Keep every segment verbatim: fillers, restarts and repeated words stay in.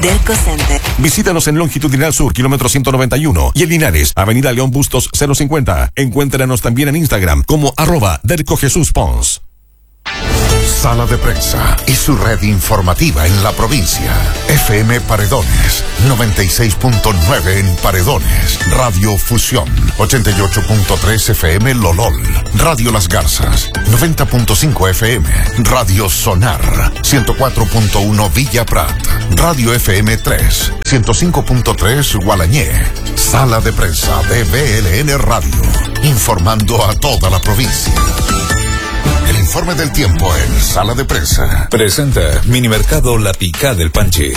Derco Center. Visítanos en Longitudinal Sur, kilómetro ciento noventa y uno, y en Linares, Avenida León Bustos cero cincuenta. Encuéntranos también en Instagram como arroba Derco Jesús Pons. Sala de Prensa y su red informativa en la provincia. F M Paredones, noventa y seis punto nueve en Paredones. Radio Fusión, ochenta y ocho punto tres F M Lolol. Radio Las Garzas, noventa punto cinco F M. Radio Sonar, ciento cuatro punto uno Villa Prat. Radio F M tres, ciento cinco punto tres Gualañé. Sala de Prensa de B L N Radio, informando a toda la provincia. El informe del tiempo en Sala de Prensa. Presenta Minimercado La Picá del Panchi.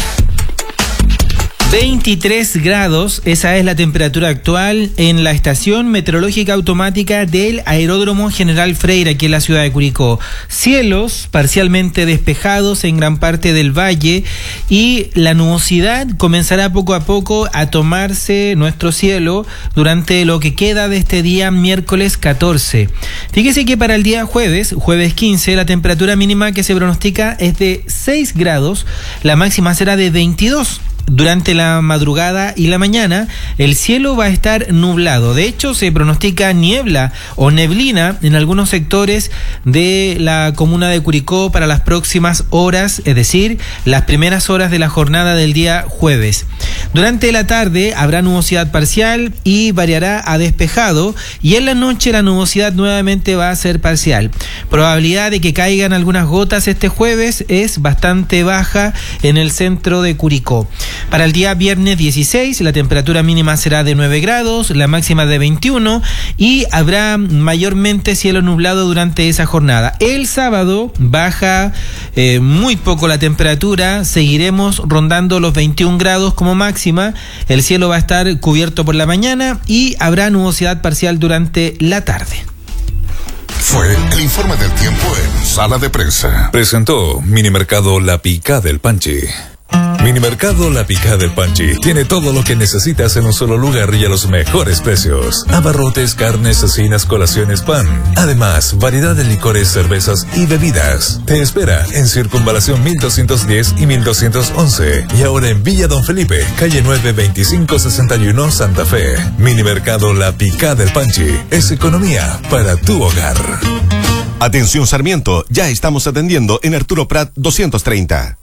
veintitrés grados, esa es la temperatura actual en la estación meteorológica automática del Aeródromo General Freire, aquí en la ciudad de Curicó. Cielos parcialmente despejados en gran parte del valle y la nubosidad comenzará poco a poco a tomarse nuestro cielo durante lo que queda de este día miércoles catorce. Fíjese que para el día jueves, jueves quince, la temperatura mínima que se pronostica es de seis grados, la máxima será de veintidós. Durante la madrugada y la mañana, el cielo va a estar nublado. De hecho, se pronostica niebla o neblina en algunos sectores de la comuna de Curicó para las próximas horas, es decir, las primeras horas de la jornada del día jueves. Durante la tarde habrá nubosidad parcial y variará a despejado, y en la noche la nubosidad nuevamente va a ser parcial. Probabilidad de que caigan algunas gotas este jueves es bastante baja en el centro de Curicó. Para el día viernes dieciséis, la temperatura mínima será de nueve grados, la máxima de veintiuno, y habrá mayormente cielo nublado durante esa jornada. El sábado baja eh, muy poco la temperatura, seguiremos rondando los veintiún grados como máxima, el cielo va a estar cubierto por la mañana y habrá nubosidad parcial durante la tarde. Fue el informe del tiempo en Sala de Prensa. Presentó Minimercado La Picá del Panchi. Minimercado La Picá del Panchi tiene todo lo que necesitas en un solo lugar y a los mejores precios. Abarrotes, carnes, cecinas, colaciones, pan. Además, variedad de licores, cervezas y bebidas. Te espera en Circunvalación mil doscientos diez y mil doscientos once. Y ahora en Villa Don Felipe, calle nueve veinticinco sesenta y uno, Santa Fe. Minimercado La Picá del Panchi es economía para tu hogar. Atención Sarmiento, ya estamos atendiendo en Arturo Prat doscientos treinta.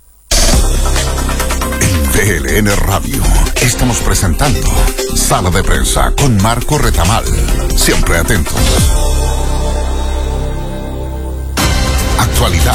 B L N Radio. Estamos presentando Sala de Prensa con Marco Retamal. Siempre atentos. Actualidad.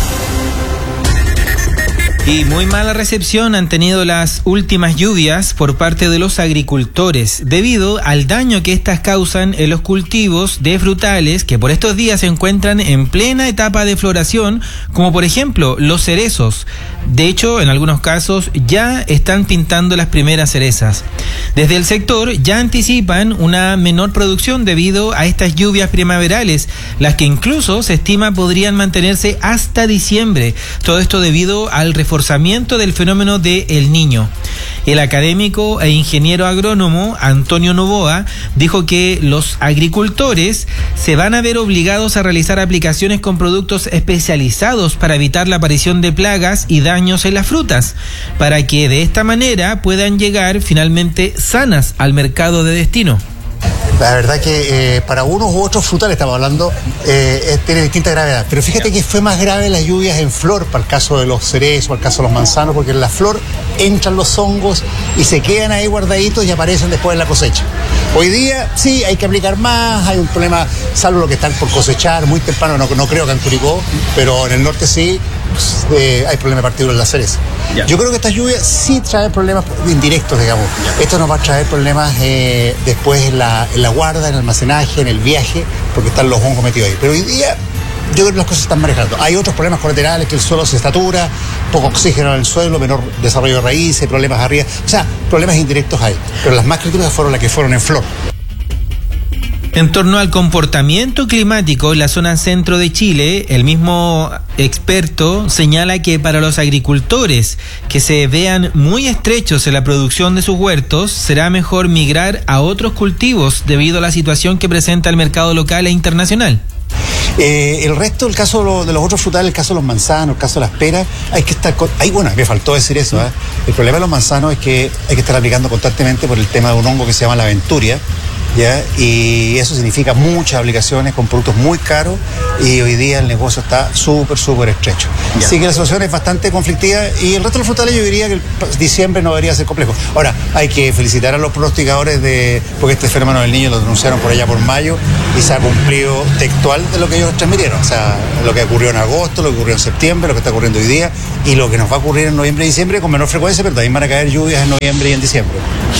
Y muy mala recepción han tenido las últimas lluvias por parte de los agricultores, debido al daño que estas causan en los cultivos de frutales que por estos días se encuentran en plena etapa de floración, como por ejemplo los cerezos. De hecho, en algunos casos ya están pintando las primeras cerezas. Desde el sector ya anticipan una menor producción debido a estas lluvias primaverales, las que incluso se estima podrían mantenerse hasta diciembre. Todo esto debido al reforzamiento del fenómeno de El Niño. El académico e ingeniero agrónomo Antonio Novoa dijo que los agricultores se van a ver obligados a realizar aplicaciones con productos especializados para evitar la aparición de plagas y daños en las frutas, para que de esta manera puedan llegar finalmente sanas al mercado de destino. La verdad que eh, para unos u otros frutales, estamos hablando, eh, tiene distinta gravedad. Pero fíjate que fue más grave las lluvias en flor, para el caso de los cerezos, para el caso de los manzanos, porque en la flor entran los hongos y se quedan ahí guardaditos y aparecen después en la cosecha. Hoy día sí, hay que aplicar más, hay un problema, salvo lo que están por cosechar muy temprano, no, no creo que en Curicó, pero en el norte sí, pues, eh, hay problemas partículas en la cereza. Ya. Yo creo que estas lluvias sí traen problemas indirectos, digamos. Ya. Esto nos va a traer problemas eh, después en la, en la guarda, en el almacenaje, en el viaje, porque están los hongos metidos ahí. Pero hoy día yo creo que las cosas se están manejando. Hay otros problemas colaterales, que el suelo se satura, poco oxígeno en el suelo, menor desarrollo de raíces, problemas arriba. O sea, problemas indirectos hay. Pero las más críticas fueron las que fueron en flor. En torno al comportamiento climático en la zona centro de Chile, el mismo experto señala que para los agricultores que se vean muy estrechos en la producción de sus huertos, será mejor migrar a otros cultivos debido a la situación que presenta el mercado local e internacional. Eh, el resto, el caso de, lo, de los otros frutales, el caso de los manzanos, el caso de las peras, hay que estar... Con, ay, bueno, me faltó decir eso. ¿eh? El problema de los manzanos es que hay que estar aplicando constantemente por el tema de un hongo que se llama la aventuria, ¿ya? Y eso significa muchas aplicaciones con productos muy caros y hoy día el negocio está súper, súper estrecho. Ya. Así que la situación es bastante conflictiva y el resto de los frutales yo diría que el diciembre no debería ser complejo. Ahora, hay que felicitar a los pronosticadores de porque este fenómeno del niño lo denunciaron por allá por mayo y se ha cumplido textual de lo que ellos transmitieron. O sea, lo que ocurrió en agosto, lo que ocurrió en septiembre, lo que está ocurriendo hoy día y lo que nos va a ocurrir en noviembre y diciembre con menor frecuencia, pero también van a caer lluvias en noviembre y en diciembre.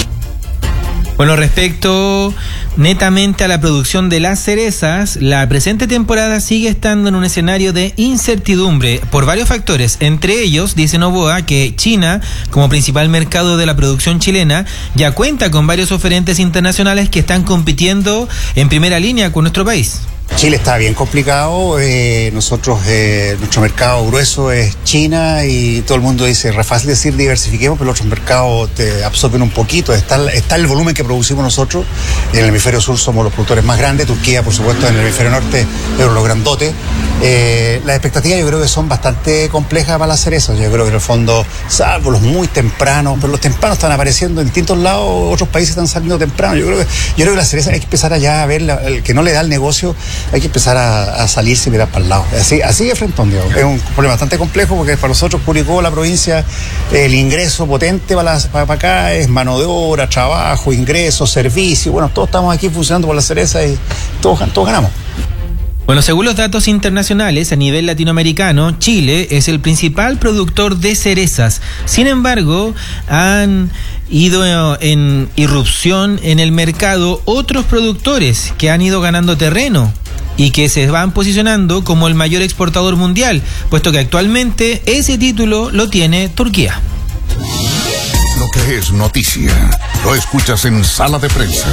Bueno, respecto netamente a la producción de las cerezas, la presente temporada sigue estando en un escenario de incertidumbre por varios factores. Entre ellos, dice Novoa, que China, como principal mercado de la producción chilena, ya cuenta con varios oferentes internacionales que están compitiendo en primera línea con nuestro país. Chile está bien complicado, eh, nosotros, eh, nuestro mercado grueso es China y todo el mundo dice, re fácil decir diversifiquemos, pero los otros mercados te absorben un poquito, está, está el volumen que producimos nosotros, en el hemisferio sur somos los productores más grandes, Turquía por supuesto en el hemisferio norte, pero los grandotes. Eh, las expectativas yo creo que son bastante complejas para las cerezas, yo creo que en el fondo, salvo los muy tempranos, pero los tempranos están apareciendo en distintos lados, otros países están saliendo temprano, yo creo que, yo creo que las cerezas hay que empezar allá a ver, la, el que no le da el negocio, hay que empezar a, a salirse y mirar para el lado. Así, así de frente, digamos. Es un problema bastante complejo porque para nosotros, Curicó, la provincia, el ingreso potente para, la, para, para acá es mano de obra, trabajo, ingresos, servicios. Bueno, todos estamos aquí funcionando por la cereza y todos, todos ganamos. Bueno, según los datos internacionales, a nivel latinoamericano, Chile es el principal productor de cerezas. Sin embargo, han ido en irrupción en el mercado otros productores que han ido ganando terreno y que se van posicionando como el mayor exportador mundial, puesto que actualmente ese título lo tiene Turquía. Lo que es noticia, lo escuchas en Sala de Prensa.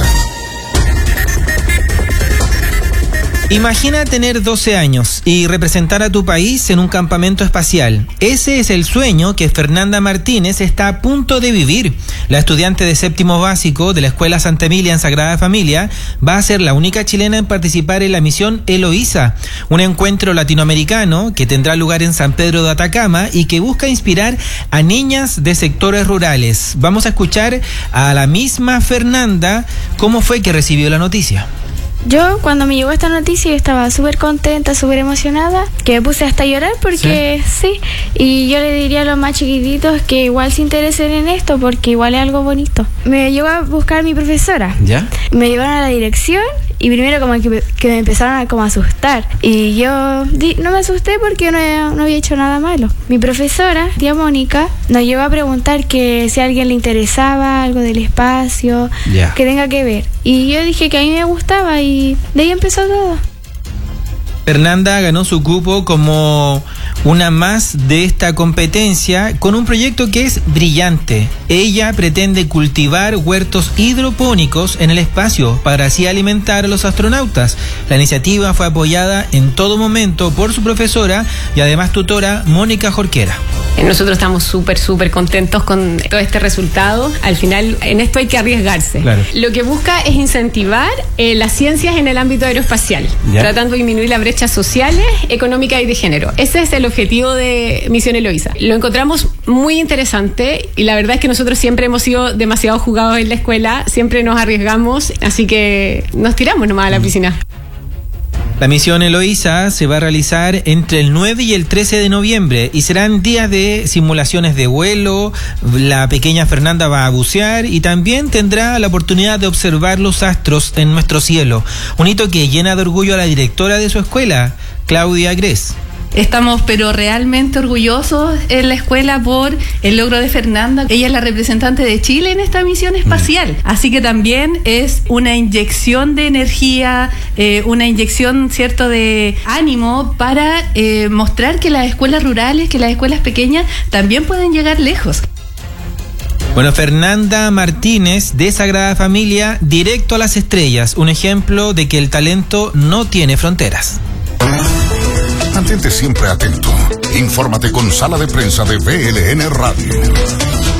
Imagina tener doce años y representar a tu país en un campamento espacial. Ese es el sueño que Fernanda Martínez está a punto de vivir. La estudiante de séptimo básico de la Escuela Santa Emilia en Sagrada Familia va a ser la única chilena en participar en la misión Eloísa, un encuentro latinoamericano que tendrá lugar en San Pedro de Atacama y que busca inspirar a niñas de sectores rurales. Vamos a escuchar a la misma Fernanda cómo fue que recibió la noticia. Yo, cuando me llegó esta noticia, yo estaba súper contenta, súper emocionada, que me puse hasta a llorar porque sí. sí, y yo le diría a los más chiquititos que igual se interesen en esto porque igual es algo bonito. Me llegó a buscar mi profesora, ¿ya? Me llevaron a la dirección y primero como que, que me empezaron a como asustar y yo di, no me asusté porque no, no había hecho nada malo. Mi profesora, tía Mónica, nos llevó a preguntar que si a alguien le interesaba algo del espacio, yeah. que tenga que ver. Y yo dije que a mí me gustaba y de ahí empezó todo. Fernanda ganó su cupo como una más de esta competencia con un proyecto que es brillante. Ella pretende cultivar huertos hidropónicos en el espacio para así alimentar a los astronautas. La iniciativa fue apoyada en todo momento por su profesora y además tutora Mónica Jorquera. Nosotros estamos súper, súper contentos con todo este resultado. Al final, en esto hay que arriesgarse. Claro. Lo que busca es incentivar eh, las ciencias en el ámbito aeroespacial, ¿ya? Tratando de disminuir las brechas sociales, económicas y de género. Ese es el objetivo de Misión Eloísa. Lo encontramos muy interesante y la verdad es que nosotros siempre hemos sido demasiado jugados en la escuela, siempre nos arriesgamos, así que nos tiramos nomás a la piscina. La misión Eloísa se va a realizar entre el nueve y el trece de noviembre y serán días de simulaciones de vuelo. La pequeña Fernanda va a bucear y también tendrá la oportunidad de observar los astros en nuestro cielo. Un hito que llena de orgullo a la directora de su escuela, Claudia Gres. Estamos pero realmente orgullosos en la escuela por el logro de Fernanda. Ella es la representante de Chile en esta misión espacial, así que también es una inyección de energía, eh, una inyección, cierto, de ánimo para eh, mostrar que las escuelas rurales, que las escuelas pequeñas también pueden llegar lejos. Bueno, Fernanda Martínez de Sagrada Familia, directo a las estrellas, un ejemplo de que el talento no tiene fronteras. Mantente siempre atento. Infórmate con Sala de Prensa de B L N Radio.